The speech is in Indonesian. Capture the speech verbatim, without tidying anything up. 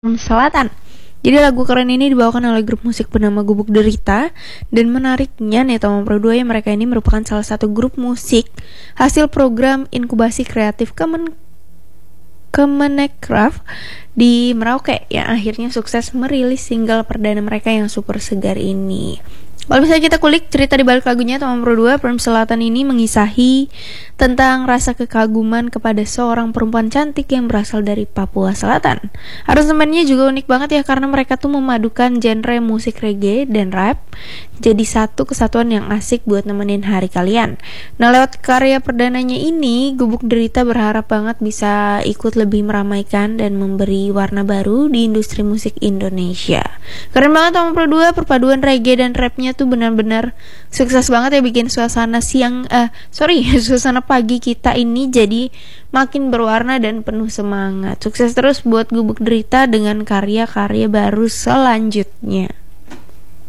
Selatan. Jadi lagu keren ini dibawakan oleh grup musik bernama Gubuk Derita, dan menariknya nih Tomang Pro dua, yang mereka ini merupakan salah satu grup musik hasil program inkubasi kreatif Kemen Kemenecraft di Merauke yang akhirnya sukses merilis single perdana mereka yang super segar ini. Kalau misalnya kita kulik cerita di balik lagunya, Tomang Pro dua, Perm Selatan ini mengisahi tentang rasa kekaguman kepada seorang perempuan cantik yang berasal dari Papua Selatan. Aransemennya juga unik banget ya, karena mereka tuh memadukan genre musik reggae dan rap jadi satu kesatuan yang asik buat nemenin hari kalian. Nah, lewat karya perdananya ini, Gubuk Derita berharap banget bisa ikut lebih meramaikan dan memberi warna baru di industri musik Indonesia. Keren banget Tomang Pro dua, perpaduan reggae dan rapnya tuh benar-benar sukses banget ya, bikin suasana siang eh sorry suasana pagi kita ini jadi makin berwarna dan penuh semangat. Sukses terus buat Gubuk Derita dengan karya-karya baru selanjutnya.